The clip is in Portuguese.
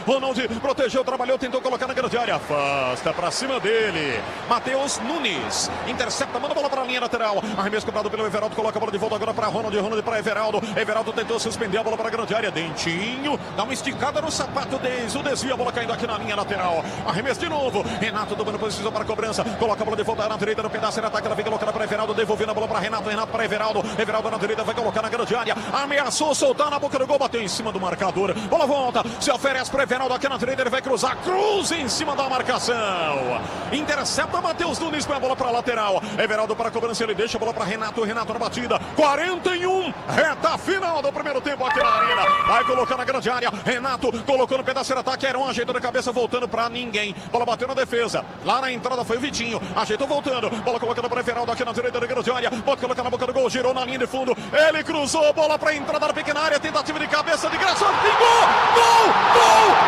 Ronald protegeu, trabalhou, tentou colocar na grande área. Afasta pra cima dele. Matheus Nunes intercepta, manda a bola para a linha lateral. Arremesso cobrado pelo Everaldo, coloca a bola de volta agora para Ronald. Ronald para Everaldo. Everaldo tentou suspender a bola para a grande área. Dentinho dá uma esticada no sapato deles. O desvio, a bola caindo aqui na linha lateral. Arremesso de novo. Renato domina posição para a cobrança. Coloca a bola de volta na direita no pedaço. Ele ataca, ela vem colocada para Everaldo. Devolvendo a bola para Renato. Renato para Everaldo. Everaldo na direita vai colocar na grande área. Ameaçou soltar na boca do gol. Bateu em cima do marcador. Bola volta. Se oferece para Everaldo aqui na direita. Ele vai cruzar. Cruza em cima da marcação. Intercepta Matheus Nunes com a bola para a lateral. Everaldo para a cobrança. Ele deixa a bola para Renato. Renato na batida. 41. Reta final do primeiro tempo aqui na arena. Vai colocar na grande área. Renato colocou no pedaço de ataque. Era um ajeito de cabeça voltando para ninguém. Bola bateu na defesa. Lá na entrada foi o Vitinho. Ajeitou voltando. Bola colocando para Everaldo aqui na direita da grande área. Pode colocar na boca do gol. Girou na linha de fundo. Ele cruzou. Bola para a entrada da pequena área. Tentativa de cabeça de graça. Gol! Gol! Gol!